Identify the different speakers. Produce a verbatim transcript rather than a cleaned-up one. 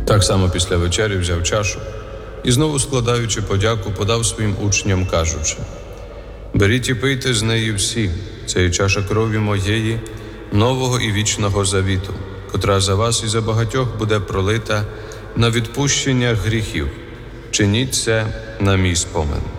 Speaker 1: Так само після вечері взяв чашу і, знову складаючи подяку, подав своїм учням, кажучи: «Беріть і пийте з неї всі, це є чаша крові моєї, нового і вічного завіту, котра за вас і за багатьох буде пролита на відпущення гріхів. Чиніть це на мій спомин».